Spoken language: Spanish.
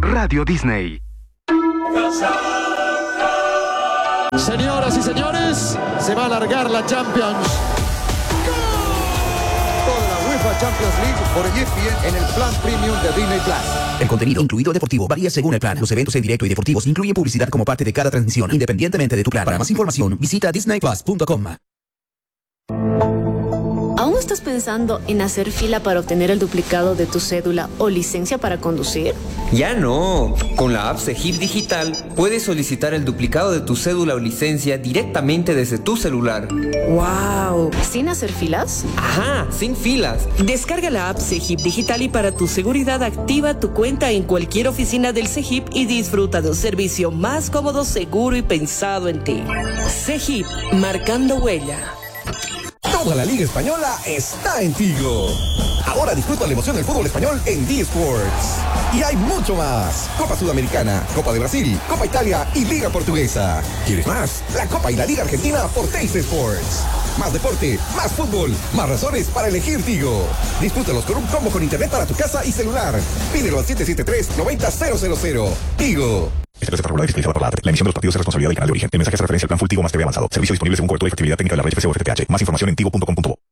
Radio Disney. Señoras y señores, se va a alargar la Champions. Toda la UEFA Champions League por ESPN en el plan premium de Disney Plus. El contenido incluido deportivo varía según el plan. Los eventos en directo y deportivos incluyen publicidad como parte de cada transmisión, independientemente de tu plan. Para más información, visita disneyplus.com. ¿Aún estás pensando en hacer fila para obtener el duplicado de tu cédula o licencia para conducir? Ya no. Con la app CEGIP Digital puedes solicitar el duplicado de tu cédula o licencia directamente desde tu celular. ¡Wow! ¿Sin hacer filas? Ajá, sin filas. Descarga la app CEGIP Digital y para tu seguridad activa tu cuenta en cualquier oficina del CEGIP y disfruta de un servicio más cómodo, seguro y pensado en ti. CEGIP, marcando huella. Toda la Liga Española está en Tigo. Ahora disfruta la emoción del fútbol español en D-Sports. Y hay mucho más. Copa Sudamericana, Copa de Brasil, Copa Italia y Liga Portuguesa. ¿Quieres más? La Copa y la Liga Argentina por Teis Sports. Más deporte, más fútbol, más razones para elegir Tigo. Disfrútalos con un combo con internet para tu casa y celular. Pídelo al 773-90000. Tigo. Este precio regular y fiscalizado por la ATP. La emisión de los partidos es responsabilidad del canal de origen. El mensaje hace referencia al plan Full Tigo más TV avanzado. Servicio disponible según cobertura y efectividad técnica de la red FCC o FTTH. Más información en tigo.com.bo.